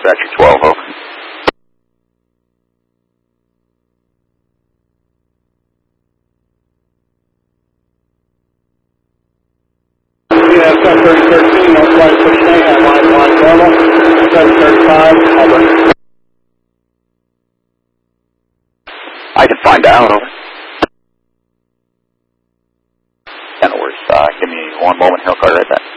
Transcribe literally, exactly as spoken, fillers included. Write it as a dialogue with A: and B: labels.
A: Dispatcher twelve, over.
B: Yeah, seven thirty thirteen, Northwest sixteen, at line one Bravo, seven thirty-five, over.
A: I can find out, over. Yeah, no worries. Uh, give me one moment here, I'll call you right back.